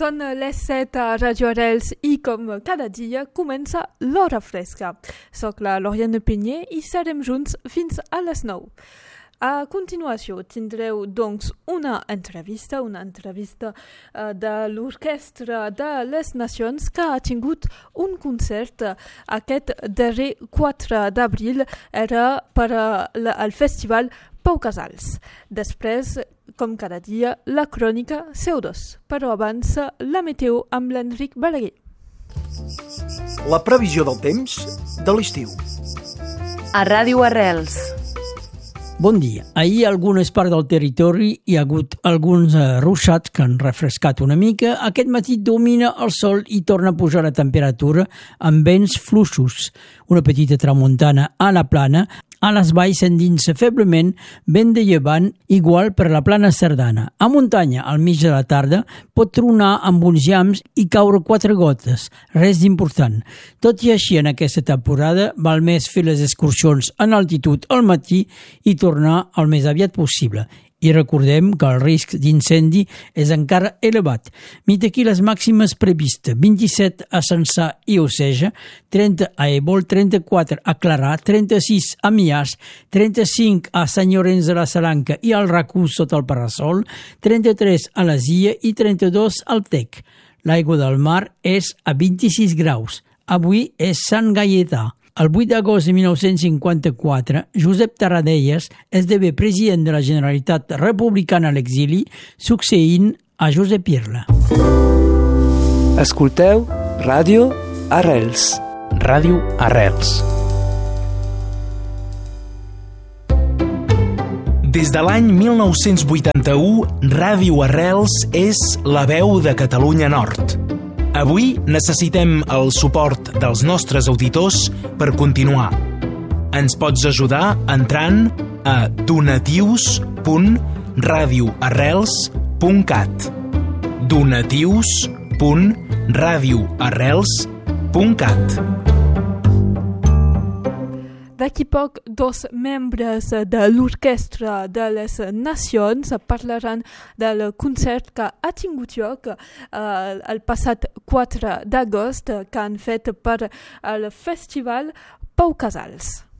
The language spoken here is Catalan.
Són les 7 a Radio Arrels i com cada dia comença l'Hora Fresca. Soc la Loriane Pinyer i serem junts fins a les 9. A continuació tindreu doncs una entrevista de l'Orquestra de les Nacions que ha tingut un concert aquest darrer 4 d'abril, era per al Festival Pau Casals. Després, com cada dia, la crònica CO2. Però abans, la meteo amb l'Enric Balaguer. La previsió del temps de l'estiu. A Ràdio Arrels. Bon dia. Ahir a algunes parts del territori hi ha hagut alguns ruixats que han refrescat una mica. Aquest matí domina el sol i torna a pujar la temperatura amb vents fluixos. Una petita tramuntana a la plana. A les valls s'endinsa feblement vent de llevant igual per la plana Cerdana. A muntanya, al mig de la tarda, pot tronar amb uns llamps i caure 4 gotes, res d'important. Tot i així, en aquesta temporada, val més fer les excursions en altitud al matí i tornar el més aviat possible. I recordem que el risc d'incendi és encara elevat. Mira aquí les màximes previstes: 27 a Censà i Oceja, 30 a Ebol, 34 a Clarà, 36 a Miàs, 35 a Sant Llorenç de la Salanca i al Racó sota el Parasol, 33 a la Sia i 32 al Tec. L'aigua del mar és a 26 graus. Avui és Sant Gaietà. El 8 d'agost de 1954, Josep Tarradellas esdevé president de la Generalitat republicana a l'exili, succeint a Josep Irla. Escolteu Ràdio Arrels. Ràdio Arrels. Des de l'any 1981, Ràdio Arrels és la veu de Catalunya Nord. Avui necessitem el suport dels nostres auditors per continuar. Ens pots ajudar entrant a donatius.radioarrels.cat donatius.radioarrels.cat. D'aquí poc, 2 membres de l'Orquestra de les Nacions parlaran del concert que ha tingut lloc el passat 4 d'agost, que han fet per al Festival Pau Casals.